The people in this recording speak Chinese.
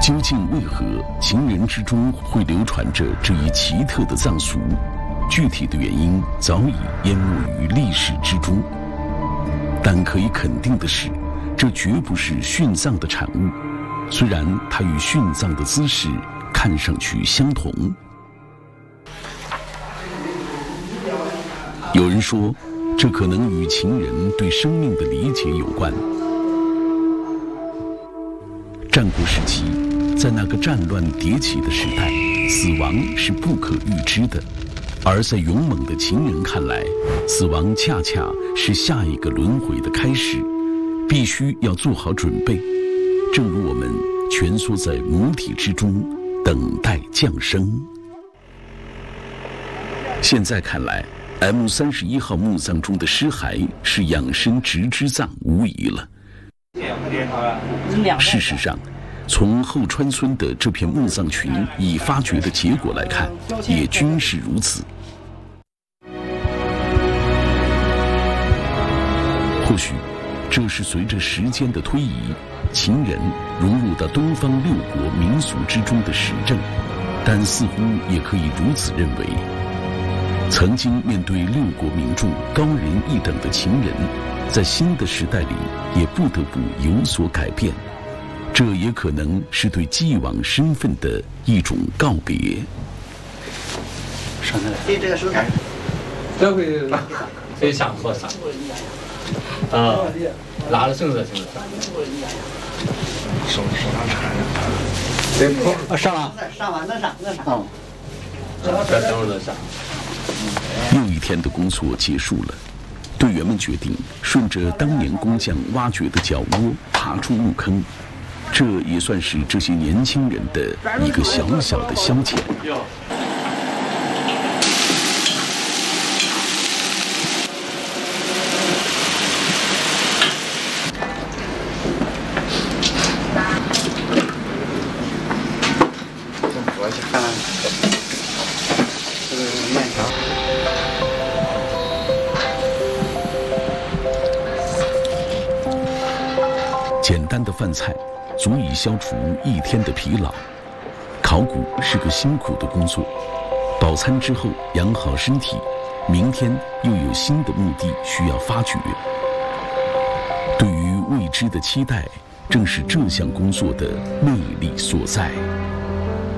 究竟为何情人之中会流传着这一奇特的葬俗？具体的原因早已淹没于历史之中。但可以肯定的是，这绝不是殉葬的产物，虽然它与殉葬的姿势看上去相同。有人说，这可能与情人对生命的理解有关。战国时期，在那个战乱迭起的时代，死亡是不可预知的，而在勇猛的情人看来，死亡恰恰是下一个轮回的开始，必须要做好准备。正如我们蜷缩在母体之中，等待降生。现在看来，M31号墓葬中的尸骸是养生直之葬无疑了。事实上，从后川村的这片墓葬群已发掘的结果来看，也均是如此。或许，这是随着时间的推移，情人融入到东方六国民俗之中的实证，但似乎也可以如此认为。曾经面对六国民众高人一等的情人，在新的时代里也不得不有所改变，这也可能是对既往身份的一种告别。 上来， 对这个手感， 这回非常合适啊，拉了绳子行了。 手上缠着， 对，上了， 上完那上。 这等会儿再上。 又一天的工作结束了，队员们决定顺着当年工匠挖掘的脚窝爬出墓坑，这也算是这些年轻人的一个小小的消遣。 我去看这个面条。 简单的饭菜足以消除一天的疲劳。考古是个辛苦的工作，饱餐之后养好身体，明天又有新的墓地需要发掘。对于未知的期待，正是这项工作的魅力所在。